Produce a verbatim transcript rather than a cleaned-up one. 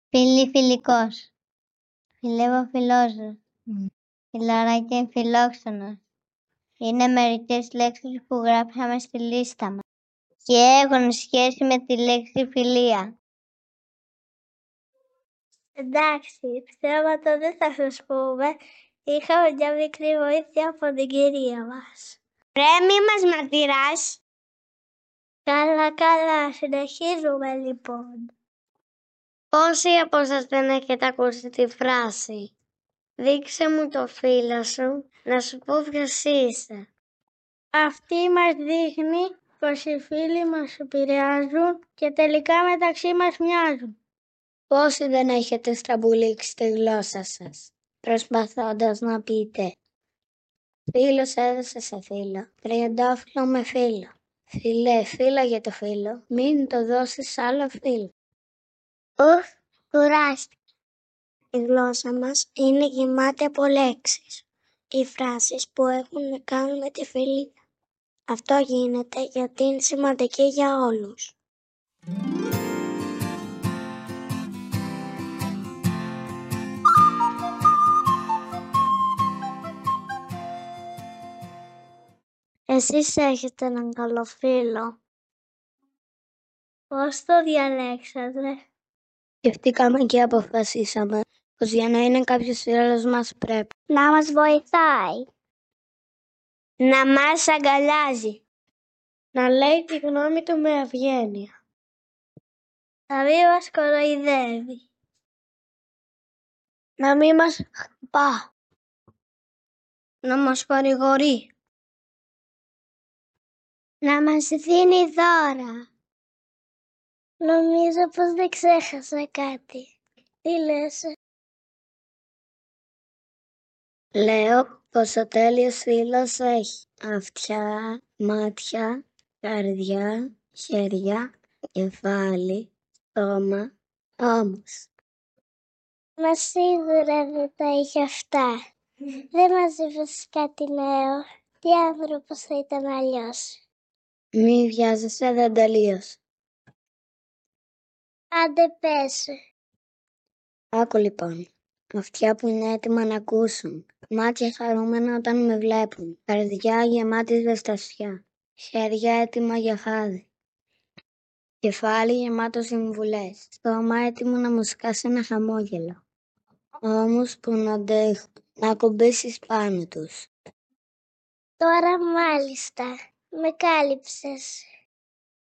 Φιλί, φιλικός. Φιλεύω, φιλόζω. Mm. Φιλαράκι, φιλόξενος. Είναι μερικές λέξεις που γράψαμε στη λίστα μας και έχουν σχέση με τη λέξη φιλία. Εντάξει, ψέματα δεν θα σας πούμε. Είχαμε μια μικρή βοήθεια από την κυρία μας. Ρε, μη μας μαρτυράς. Καλά, καλά, συνεχίζουμε λοιπόν. Πόσοι από σας δεν έχετε ακούσει τη φράση «Δείξε μου το φίλο σου, να σου πω ποιος είσαι». Αυτή μας δείχνει πως οι φίλοι μας επηρεάζουν και τελικά μεταξύ μας μοιάζουν. Πόσοι δεν έχετε στραμπουλήξει τη γλώσσα σας, προσπαθώντας να πείτε «Φίλος έδωσε σε φίλο, τριαντάφυλλο με φίλο». Φίλε, φίλα για το φίλο, μην το δώσεις σ' άλλο φίλο. Ουφ, κουράστηκα. Η γλώσσα μας είναι γεμάτη από λέξεις. Οι φράσεις που έχουν να κάνουν με τη φιλία. Αυτό γίνεται γιατί είναι σημαντική για όλους. Εσείς έχετε έναν καλό φίλο. Πώς το διαλέξατε? Σκεφτήκαμε και αποφασίσαμε πως για να είναι κάποιος φίλος μας πρέπει να μας βοηθάει, να μας αγκαλιάζει, να λέει τη γνώμη του με ευγένεια, να μην μας κοροϊδεύει, να μην μας χτυπά, να μας παρηγορεί, να μας δίνει δώρα. Νομίζω πως δεν ξέχασα κάτι. Τι λες? Λέω πως ο τέλειος φίλος έχει αυτιά, μάτια, καρδιά, χέρια, κεφάλι, στόμα, ώμος. Μα σίγουρα δεν τα είχε αυτά. Δεν μας είπες κάτι νέο. Τι άνθρωπος θα ήταν αλλιώς? Μη βιάζεσαι, δεν τελείωσε. Άντε πες. Άκου λοιπόν. Αυτιά που είναι έτοιμα να ακούσουν. Μάτια χαρούμενα όταν με βλέπουν. Καρδιά γεμάτη ζεστασιά. Χέρια έτοιμα για χάδι. Κεφάλι γεμάτο συμβουλές. Στόμα έτοιμο να μου σκάσει ένα χαμόγελο. Ώμους που να αντέχουν. Να ακουμπήσεις πάνω τους. Τώρα μάλιστα με κάλυψες.